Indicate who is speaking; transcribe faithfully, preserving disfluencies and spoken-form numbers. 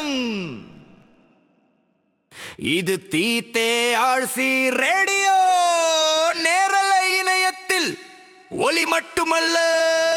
Speaker 1: இது தீத்தே ஆழ்சி ரேடியோ நேரலை இணையத்தில் ஒலி மட்டுமல்ல